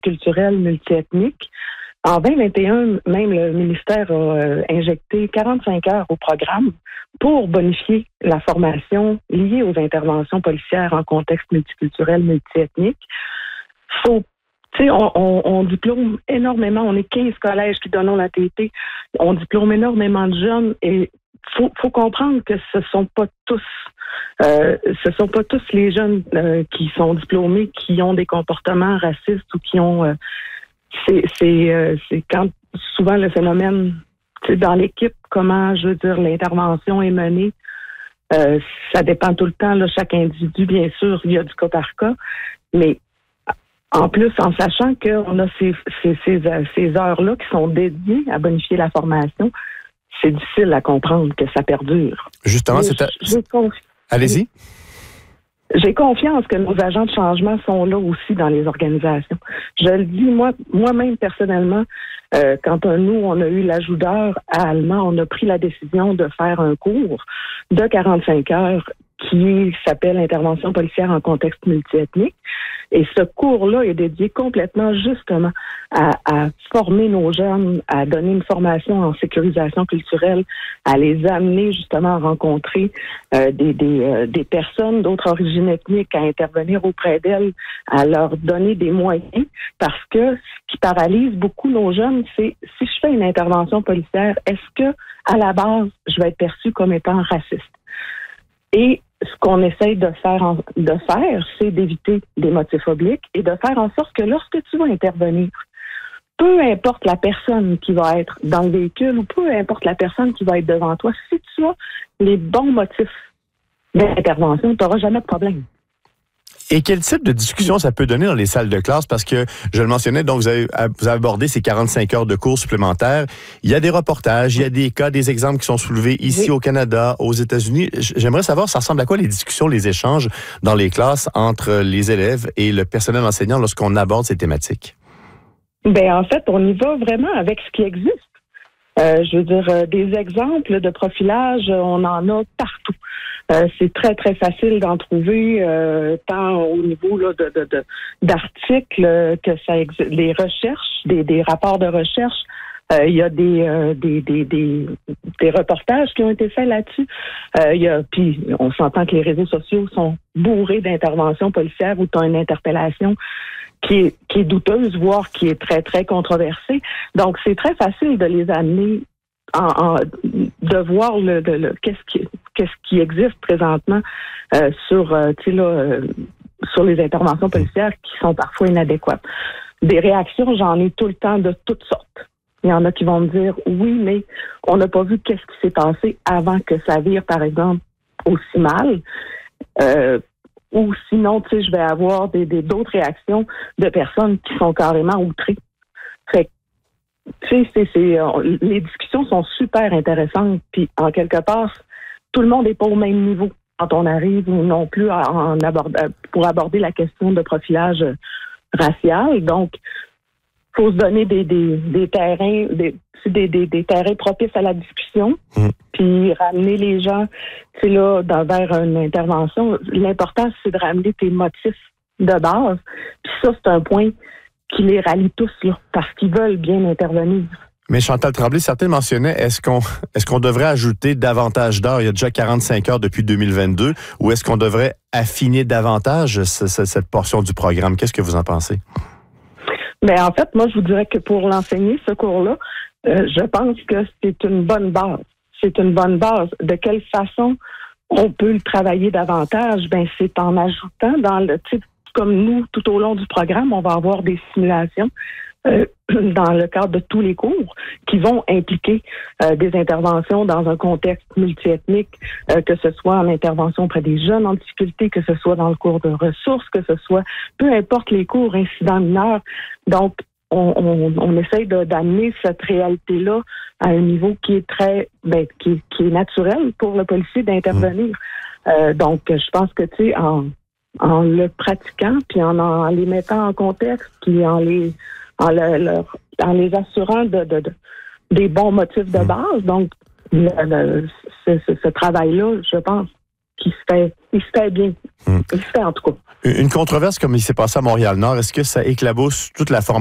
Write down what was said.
multiculturel, multiethnique. En 2021, même le ministère a injecté 45 heures au programme pour bonifier la formation liée aux interventions policières en contexte multiculturel, multiethnique. On diplôme énormément, on est 15 collèges qui donnent la TT, on diplôme énormément de jeunes et faut comprendre que ce sont pas tous les jeunes qui sont diplômés qui ont des comportements racistes ou qui ont c'est quand souvent le phénomène dans l'équipe, comment je veux dire l'intervention est menée. Ça dépend tout le temps, là, chaque individu, bien sûr, il y a du cas par cas, mais en plus, en sachant qu'on a ces heures-là qui sont dédiées à bonifier la formation, c'est difficile à comprendre que ça perdure. Justement, allez-y. J'ai confiance que nos agents de changement sont là aussi dans les organisations. Je le dis, moi-même personnellement, quand nous, on a eu l'ajout d'heures à Allemand, on a pris la décision de faire un cours de 45 heures qui s'appelle Intervention policière en contexte multiethnique. Et ce cours-là est dédié complètement justement à former nos jeunes, à donner une formation en sécurisation culturelle, à les amener justement à rencontrer des personnes d'autres origines ethniques, à intervenir auprès d'elles, à leur donner des moyens, parce que ce qui paralyse beaucoup nos jeunes, c'est si je fais une intervention policière, est-ce que à la base, je vais être perçue comme étant raciste? Et ce qu'on essaye de faire, c'est d'éviter des motifs obliques et de faire en sorte que lorsque tu vas intervenir, peu importe la personne qui va être dans le véhicule ou peu importe la personne qui va être devant toi, si tu as les bons motifs d'intervention, tu n'auras jamais de problème. Et quel type de discussion ça peut donner dans les salles de classe? Parce que, je le mentionnais, donc vous avez abordé ces 45 heures de cours supplémentaires. Il y a des reportages, il y a des cas, des exemples qui sont soulevés ici au Canada, aux États-Unis. J'aimerais savoir, ça ressemble à quoi les discussions, les échanges dans les classes entre les élèves et le personnel enseignant lorsqu'on aborde ces thématiques? Ben en fait, on y va vraiment avec ce qui existe. Je veux dire, des exemples de profilage, on en a partout. C'est très, très facile d'en trouver, tant au niveau là, d'articles que ça existe, des recherches, des rapports de recherche. Il y a des reportages qui ont été faits là-dessus. Puis on s'entend que les réseaux sociaux sont bourrés d'interventions policières où tu as une interpellation qui est douteuse, voire qui est très, très controversée. Donc, c'est très facile de les amener de voir qu'est-ce qui existe présentement sur les interventions policières qui sont parfois inadéquates. Des réactions, j'en ai tout le temps de toutes sortes. Il y en a qui vont me dire oui, mais on n'a pas vu qu'est-ce qui s'est passé avant que ça vire, par exemple, aussi mal. Ou sinon, je vais avoir d'autres réactions de personnes qui sont carrément outrées. Fait les discussions sont super intéressantes, puis en quelque part, tout le monde n'est pas au même niveau quand on arrive ou non plus pour aborder la question de profilage racial. Donc, faut se donner des terrains, des terrains propices à la discussion, puis ramener les gens, vers une intervention. L'important, c'est de ramener tes motifs de base. Puis ça, c'est un point qui les rallie tous, là, parce qu'ils veulent bien intervenir. Mais Chantal Tremblay, certains mentionnaient, est-ce qu'on devrait ajouter davantage d'heures? Il y a déjà 45 heures depuis 2022. Ou est-ce qu'on devrait affiner davantage cette portion du programme? Qu'est-ce que vous en pensez? Ben en fait, moi, je vous dirais que pour l'enseigner, ce cours-là, je pense que c'est une bonne base. C'est une bonne base. De quelle façon on peut le travailler davantage? Ben, c'est en ajoutant dans le type, comme nous, tout au long du programme, on va avoir des simulations dans le cadre de tous les cours qui vont impliquer des interventions dans un contexte multiethnique, que ce soit en intervention auprès des jeunes en difficulté, que ce soit dans le cours de ressources, que ce soit, peu importe les cours, incidents mineurs. Donc, on essaye d'amener cette réalité-là à un niveau qui est très, qui est naturel pour le policier d'intervenir. Donc, je pense que, tu sais, en le pratiquant, puis en les mettant en contexte, puis en les assurant des bons motifs de base. Donc, ce travail-là, je pense, qui se fait bien. Il se fait en tout cas. Une controverse comme il s'est passé à Montréal-Nord, est-ce que ça éclabousse toute la formation